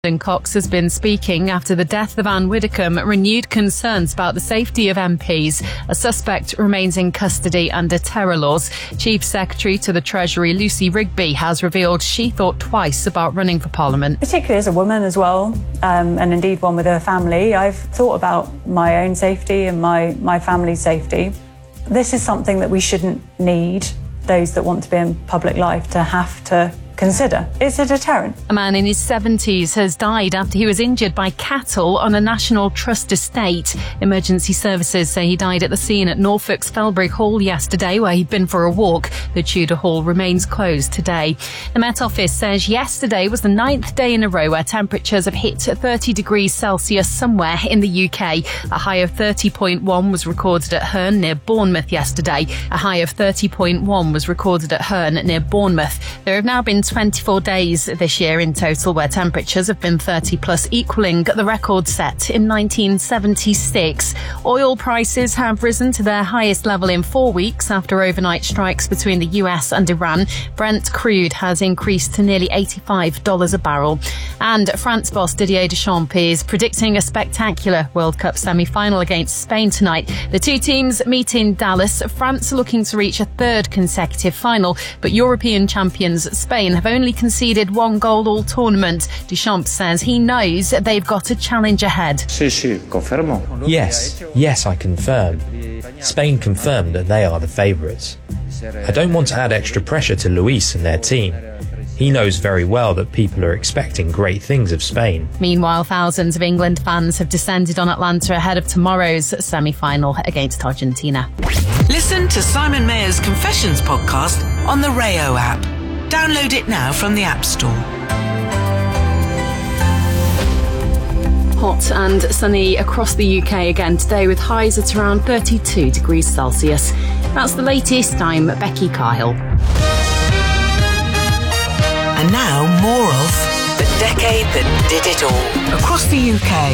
Cox has been speaking after the death of Anne Widdecombe renewed concerns about the safety of MPs. A suspect remains in custody under terror laws. Chief Secretary to the Treasury Lucy Rigby has revealed she thought twice about running for Parliament. Particularly as a woman as well, and indeed one with a family, I've thought about my own safety and my family's safety. This is something that we shouldn't need those that want to be in public life to have to consider. It's a deterrent. A man in his 70s has died after he was injured by cattle on a National Trust estate. Emergency services say he died at the scene at Norfolk's Felbrigg Hall yesterday, where he'd been for a walk. The Tudor Hall remains closed today. The Met Office says yesterday was the 9th day in a row where temperatures have hit 30 degrees Celsius somewhere in the UK. A high of 30.1 was recorded at Herne near Bournemouth yesterday. A high of 30.1 was recorded at Herne near Bournemouth. There have now been 24 days this year in total where temperatures have been 30 plus, equaling the record set in 1976. Oil prices have risen to their highest level in 4 weeks after overnight strikes between the US and Iran. Brent crude has increased to nearly $85 a barrel. And France boss Didier Deschamps is predicting a spectacular World Cup semi-final against Spain tonight. The two teams meet in Dallas. France are looking to reach a third consecutive final, but European champions Spain have only conceded one goal all tournament. Deschamps says he knows they've got a challenge ahead. Yes, I confirm. Spain confirmed that they are the favourites. I don't want to add extra pressure to Luis and their team. He knows very well that people are expecting great things of Spain. Meanwhile, thousands of England fans have descended on Atlanta ahead of tomorrow's semi-final against Argentina. Listen to Simon Mayer's Confessions podcast on the Rayo app. Download it now from the App Store. Hot and sunny across the UK again today, with highs at around 32 degrees Celsius. That's the latest. I'm Becky Cahill. And now more of The Decade That Did It All. Across the UK,